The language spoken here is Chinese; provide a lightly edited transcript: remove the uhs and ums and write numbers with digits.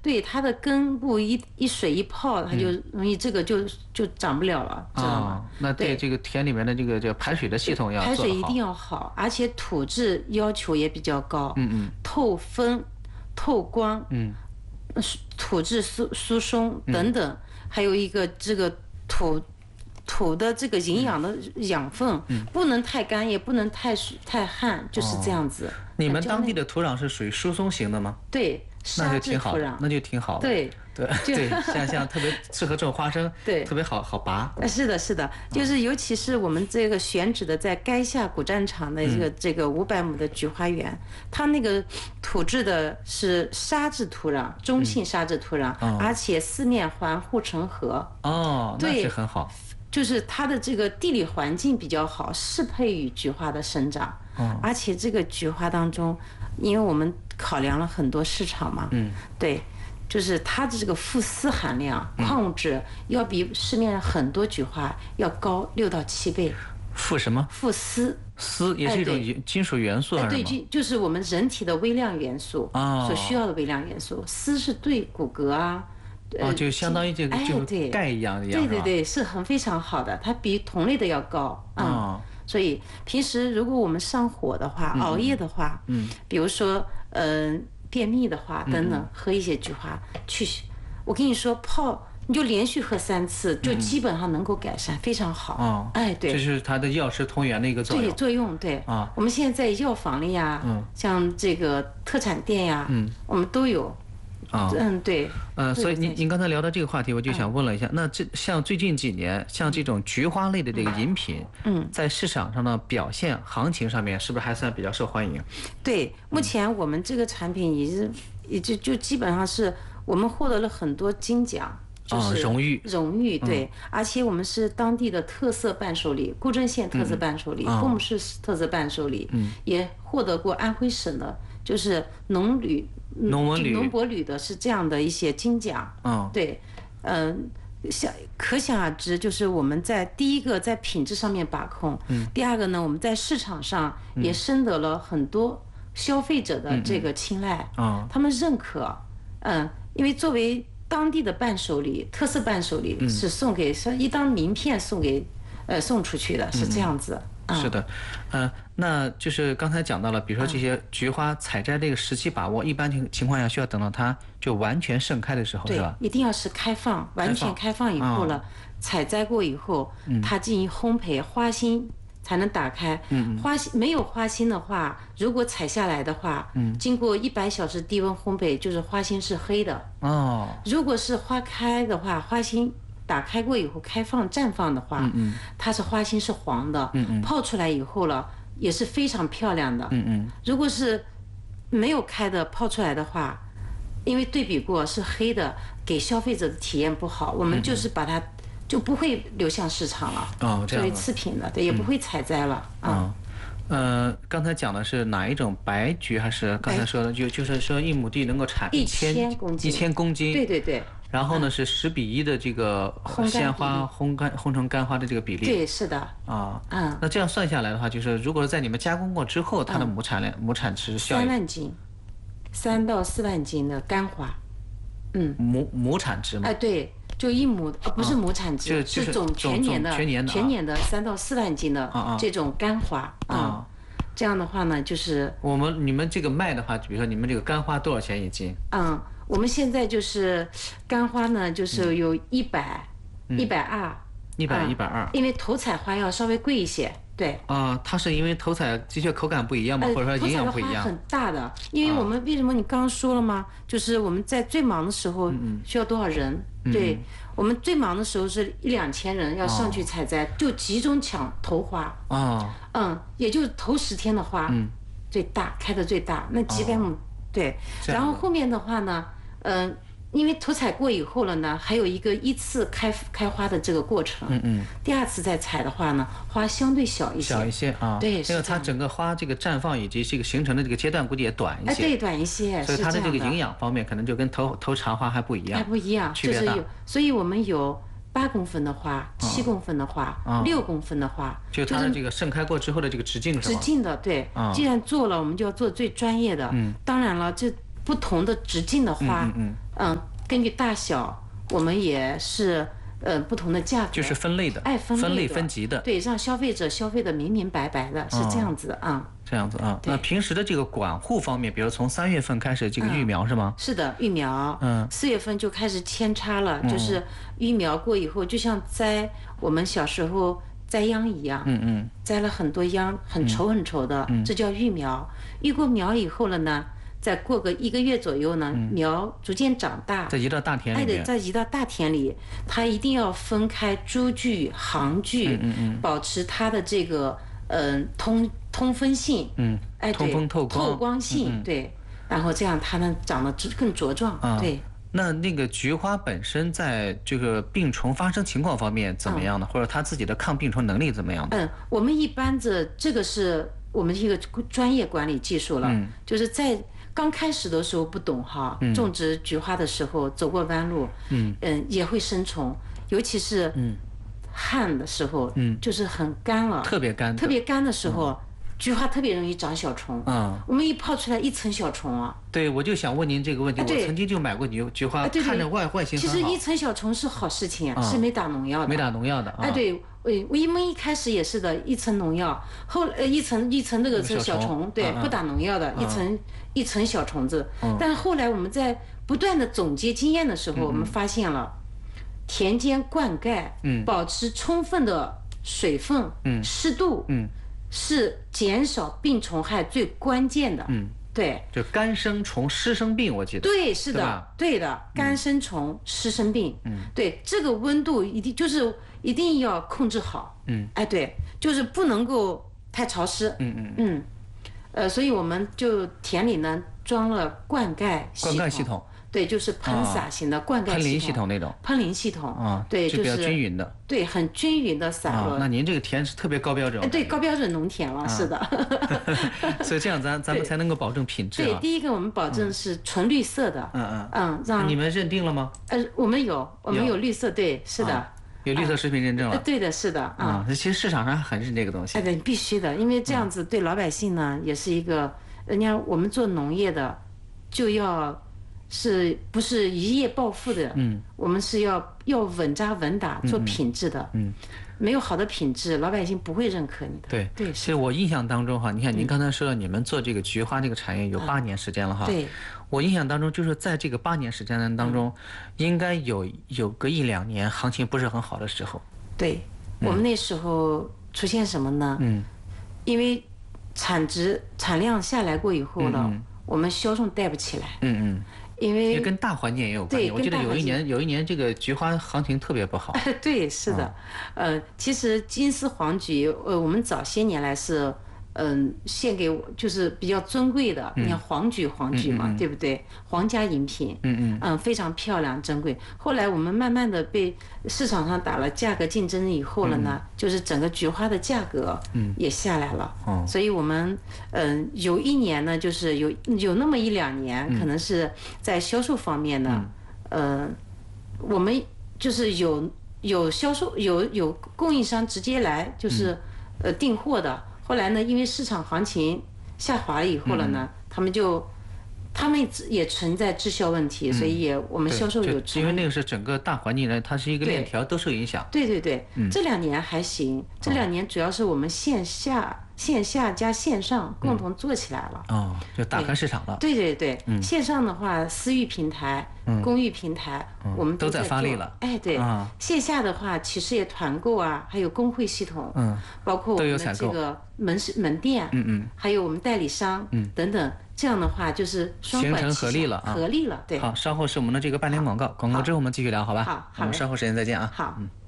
对它的根部一水一泡，它就容易这个就长不了了，知道吗？ 那对这个田里面的这个排水的系统要做得好， 排水一定要好，而且土质要求也比较高，透风、透光，土质疏松等等，还有一个这个土的这个营养的养分，不能太干，也不能太旱，就是这样子。 你们当地的土壤是属于疏松型的吗？ 对，沙质土壤， 那就挺好的。对，像特别适合种花生， 对， 特别好拔。 是的，就是尤其是我们这个选址的在垓下古战场的这个500亩的菊花园，它那个土质的是沙质土壤，中性沙质土壤，而且四面环护城河。 那是很好。 就是它的这个地理环境比较好，适配于菊花的生长。而且这个菊花当中，因为我们考量了很多市场嘛，对，就是它的这个富锶含量、矿物质要比市面上很多菊花要高6到7倍。 富什么？ 富锶。 锶也是一种金属元素还是什么？ 对，就是我们人体的微量元素所需要的微量元素。锶是对骨骼啊。 就相当于这个就是钙一样的样。 对，是非常好的，它比同类的要高。所以平时如果我们上火的话，熬夜的话，比如说便秘的话等等，喝一些菊花去，我跟你说你就连续喝3次，就基本上能够改善，非常好。对， 这是它的药食同源的一个作用。 对。我们现在在药房里呀，像这个特产店呀，我们都有。对。 所以您刚才聊到这个话题，我就想问了一下，那像最近几年，像这种菊花类的这个饮品，在市场上的表现、行情上面，是不是还算比较受欢迎？ 对，目前我们这个产品也就基本上是我们获得了很多金奖。就是荣誉，对，而且我们是当地的特色伴手礼，固镇县特色伴手礼，布姆市特色伴手礼，也获得过安徽省的，就是农博旅的是这样的一些金奖。对，可想而知，就是我们在第一个在品质上面把控，第二个呢，我们在市场上也深得了很多消费者的这个青睐，他们认可，因为作为当地的伴手礼，特色伴手礼是一张名片送出去的，是这样子。 是的，那就是刚才讲到了，比如说这些菊花采摘这个时期把握，一般情况下需要等到它就完全盛开的时候，是吧？ 一定要是完全开放以后了，采摘过以后，它进行烘焙，花心才能打开。没有花心的话，如果采下来的话，经过100小时低温烘焙，就是花心是黑的。如果是花开的话，花心打开过以后开放绽放的话，它是花心是黄的，泡出来以后了也是非常漂亮的。如果是没有开的泡出来的话，因为对比过是黑的，给消费者的体验不好，我们就是把它就不会流向市场了，作为次品的，对，也不会采摘了。 刚才讲的是哪一种白菊，还是刚才说的就是说1亩地能够产1000公斤？ 对。 然后呢是10:1的这个鲜花烘成干花的这个比例。 对，是的。 那这样算下来的话，就是如果在你们加工过之后，它的亩产值效益 3万斤，3到4万斤的干花。 亩产值嘛？ 对。就1亩，不是亩产值，是总全年的3到4万斤的这种干花。这样的话呢，就是你们这个卖的话，比如说你们这个干花多少钱1斤？ 我们现在就是干花呢，就是有100、120、 120， 因为头采花要稍微贵一些。对它是因为头采的确口感不一样嘛，或者说营养不一样。 头采的花很大的，因为我们为什么你刚刚说了吗？就是我们在最忙的时候需要多少人？对，我们最忙的时候是1-2千人要上去采摘，就集中抢头花。也就头10天的花最大，开的最大，那几百亩。对，然后后面的话呢，因为头采过以后了呢，还有一个依次开花的这个过程。第2次再采的话呢，花相对小一些。对， 因为它整个花这个绽放以及这个形成的这个阶段估计也短一些。 对，短一些。 所以它的这个营养方面可能就跟头茶花还不一样。区别大。 所以我们有8公分的花、7公分的花、6公分的花， 就它的这个盛开过之后的这个直径是吧？ 直径的，对。既然做了，我们就要做最专业的。当然了，这不同的直径的花， 根据大小，我们也是不同的价格， 就是分类的，分类分级的， 对，让消费者消费的明明白白的，是这样子啊。 这样子啊，那平时的这个管护方面，比如从3月份开始这个育苗是吗？ 是的，育苗。4月份就开始扦插了，就是育苗过以后，就像栽我们小时候栽秧一样，栽了很多秧，很稠很稠的，这叫育苗。育过苗以后了呢，再过个1个月左右呢，苗逐渐长大， 再移到大田里面， 再移到大田里，它一定要分开株距、行距，保持它的这个通风性， 通风透光性，对，然后这样它能长得更茁壮，对。 那个菊花本身在这个病虫发生情况方面怎么样呢？或者它自己的抗病虫能力怎么样呢？ 我们一般这个是我们一个专业管理技术了，就是在刚开始的时候不懂哈，种植菊花的时候走过弯路，也会生虫，尤其是旱的时候，就是很干了， 特别干的时候，菊花特别容易长小虫。我们一泡出来一层小虫啊。 对，我就想问您这个问题。我曾经就买过菊花，看着外形很好。 其实一层小虫是好事情，是没打农药的。 没打农药的。 对，我们一开始也是的，一层农药，一层那个小虫，对，不打农药的，一层小虫子。但是后来我们在不断的总结经验的时候，我们发现了。田间灌溉，保持充分的水分、湿度，是减少病虫害最关键的。对， 就干生虫、湿生病，我记得。 对，是的，对的，干生虫、湿生病。对，这个温度一定要控制好。对，就是不能够太潮湿。所以我们就田里呢装了灌溉系统。对，就是喷洒型的灌溉喷淋系统那种。 喷淋系统对，就是比较均匀的。 对，很均匀的洒落。 那您这个田是特别高标准。 对，高标准农田了，是的。 所以这样咱们才能够保证品质。 对，第一个我们保证是纯绿色的。让你们认定了吗？ 我们有绿色，对，是的。 有绿色食品认证了。 对的，是的。 其实市场上很认这个东西。 对，必须的，因为这样子对老百姓呢也是一个，人家我们做农业的就要。是不是一夜暴富的？我们是要稳扎稳打做品质的。没有好的品质，老百姓不会认可你的。 对，其实我印象当中哈，你看您刚才说了，你们做这个菊花这个产业有8年时间了哈。 对。 我印象当中，就是在这个8年时间当中，应该有个1、2年行情不是很好的时候。 对，我们那时候出现什么呢？因为产量下来过以后呢，我们销售带不起来。因为跟大环境也有关系。我记得有一年这个菊花行情特别不好。 对，是的。其实金丝黄菊，我们早些年来是献给就是比较尊贵的，你看黄菊嘛，对不对？皇家饮品，非常漂亮珍贵。后来我们慢慢的被市场上打了价格竞争以后了呢，就是整个菊花的价格也下来了。所以我们有一年呢，就是有那么1、2年，可能是在销售方面呢，我们就是有销售有供应商直接来就是订货的。后来呢，因为市场行情下滑了以后了呢，他们也存在滞销问题，所以我们销售有因为那个是整个大环境呢，它是一个链条都受影响。 对，这2年还行，这2年主要是我们线下加线上共同做起来了。 就打开市场了。 对，线上的话，私域平台、公域平台，我们都在发力了。 对，线下的话，企事业团购啊，还有工会系统，包括我们的这个门店，还有我们代理商，等等。这样的话就是双管齐下， 合力了。 对。 好，稍后是我们的这个半点广告，广告之后我们继续聊，好吧？ 好， 我们稍后时间再见啊。 好。